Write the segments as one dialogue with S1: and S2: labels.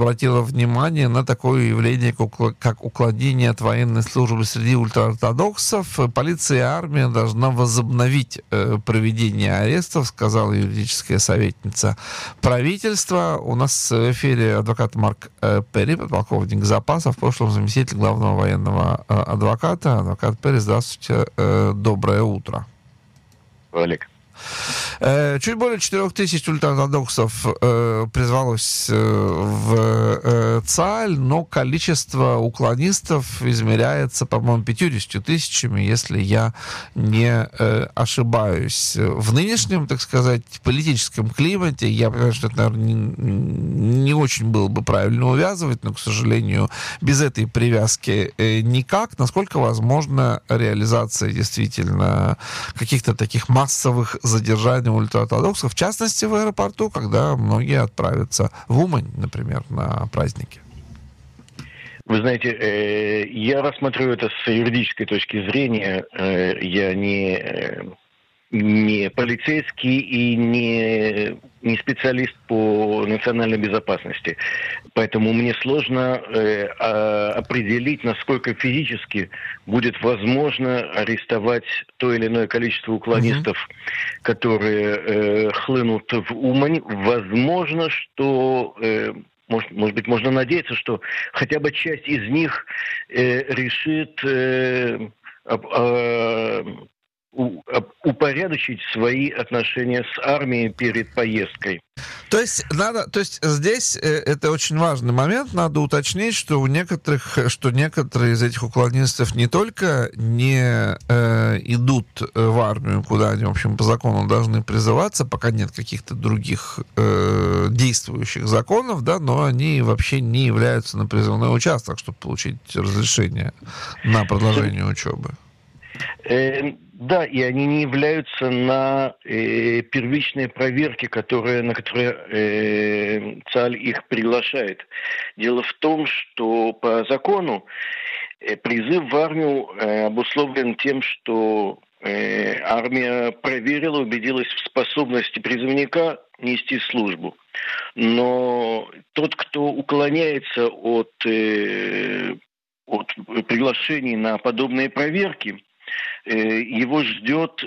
S1: обратила внимание на такое явление, как уклонение от военной службы среди ультраортодоксов. Полиция и армия должна возобновить проведение арестов, сказала юридическая советница правительства. У нас в эфире адвокат Марк Перри, подполковник запаса, в прошлом заместитель главного военного адвоката. Адвокат Перри, здравствуйте, доброе утро.
S2: Олег.
S1: Чуть более 4000 ультраортодоксов призвалось в ЦАЛЬ, но количество уклонистов измеряется, по-моему, 50 тысячами, если я не ошибаюсь. В нынешнем, так сказать, политическом климате, я понимаю, что это, наверное, не очень было бы правильно увязывать, но, к сожалению, без этой привязки никак. Насколько возможно реализация действительно каких-то таких массовых задержаний ультраортодоксов, в частности, в аэропорту, когда многие отправятся в Умань, например, на праздники?
S2: Вы знаете, я рассматриваю это с юридической точки зрения. Я не полицейский и не специалист по национальной безопасности. Поэтому мне сложно определить, насколько физически будет возможно арестовать то или иное количество уклонистов, которые хлынут в Умань. Возможно, что... Может быть, можно надеяться, что хотя бы часть из них решит упорядочить свои отношения с армией перед поездкой.
S1: То есть здесь это очень важный момент. Надо уточнить, что некоторые из этих уклонистов не только не идут в армию, куда они, в общем, по закону должны призываться, пока нет каких-то других действующих законов, да, но они вообще не являются на призывной участок, чтобы получить разрешение на продолжение учебы.
S2: Да, и они не являются на первичные проверки, на которые ЦАЛЬ их приглашает. Дело в том, что по закону призыв в армию обусловлен тем, что армия проверила, убедилась в способности призывника нести службу. Но тот, кто уклоняется от приглашений на подобные проверки, его ждет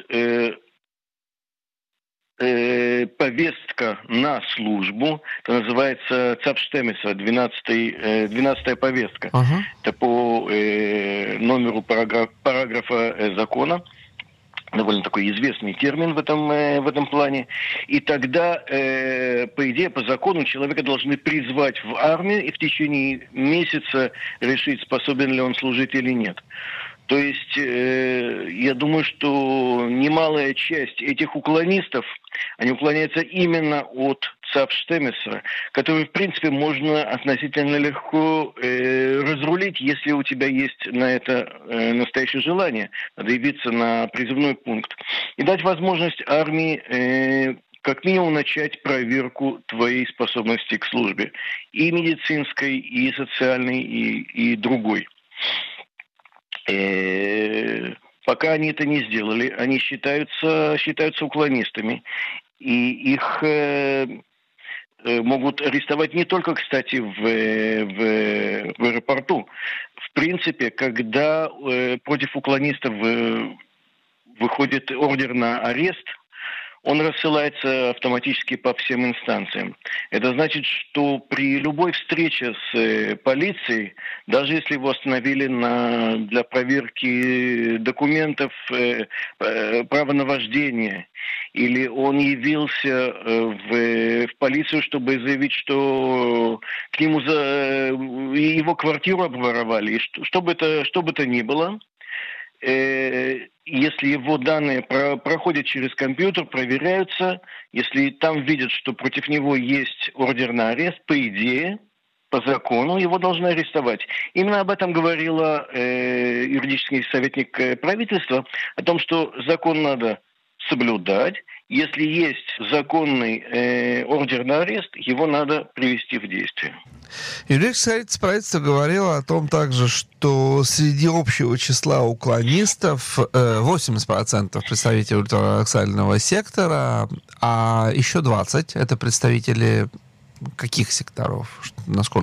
S2: повестка на службу. Это называется ЦАП-штемеса, 12-я повестка. Это по номеру параграфа закона. Довольно такой известный термин в этом плане. И тогда, по идее, по закону человека должны призвать в армию и в течение месяца решить, способен ли он служить или нет. То есть, я думаю, что немалая часть этих уклонистов, они уклоняются именно от ЦАП-штемеса, который, в принципе, можно относительно легко разрулить, если у тебя есть на это настоящее желание. Надо явиться на призывной пункт. И дать возможность армии как минимум начать проверку твоей способности к службе. И медицинской, и социальной, и другой. Пока они это не сделали, они считаются уклонистами. И их могут арестовать не только, кстати, в аэропорту. В принципе, когда против уклонистов выходит ордер на арест, он рассылается автоматически по всем инстанциям. Это значит, что при любой встрече с полицией, даже если его остановили для проверки документов, права на вождение, или он явился в полицию, чтобы заявить, что к нему его квартиру обворовали, и что бы то ни было, если его данные проходят через компьютер, проверяются, если там видят, что против него есть ордер на арест, по идее, по закону его должны арестовать. Именно об этом говорила юридический советник правительства, о том, что закон надо соблюдать. Если есть законный ордер на арест, его надо привести в действие.
S1: Юридический совет правительства говорила о том также, что среди общего числа уклонистов 80% представители ультраортодоксального сектора, а еще 20% это представители каких секторов? Насколько